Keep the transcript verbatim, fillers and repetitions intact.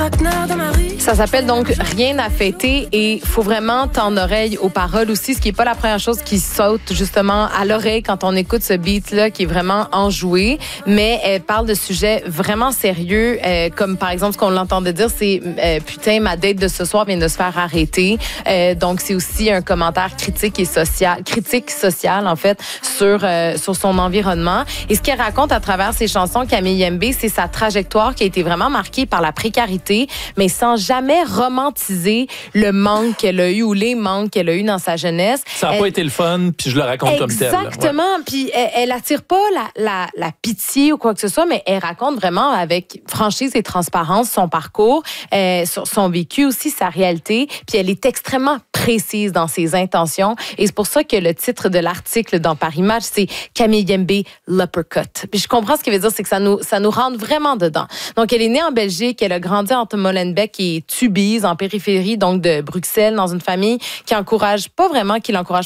traquenard dans ma rue. Ça s'appelle donc Rien à fêter et il faut vraiment tendre l'oreille aux paroles aussi, ce qui n'est pas la première chose qui saute justement à l'oreille quand on écoute ce beat-là qui est vraiment enjoué, mais elle parle de sujets vraiment sérieux, euh, comme par exemple ce qu'on l'entendait dire, c'est euh, « Putain, ma date de ce soir vient de se faire arrêter euh, ». Donc c'est aussi un commentaire critique et social, critique social en fait, sur, euh, sur son environnement. Et ce qu'elle raconte à travers ses chansons, Camille M B, c'est sa trajectoire qui a été vraiment marquée par la précarité, mais sans jamais romantiser le manque qu'elle a eu ou les manques qu'elle a eu dans sa jeunesse. Ça n'a elle... pas été le fun, puis je le raconte comme tel. Exactement. Ouais. Puis elle, elle attire pas la, la, la pitié ou quoi que ce soit, mais elle raconte vraiment avec franchise et transparence son parcours, euh, son vécu aussi, sa réalité. Puis elle est extrêmement précise dans ses intentions. Et c'est pour ça que le titre de l'article dans Paris Match, c'est Camille M B, l'uppercut. Puis je comprends ce qu'il veut dire, c'est que ça nous, ça nous rentre vraiment dedans. Donc elle est née en Belgique, elle a grandi entre Molenbeek et Tubize, en périphérie donc de Bruxelles, dans une famille qui encourage, pas vraiment, qui l'encourage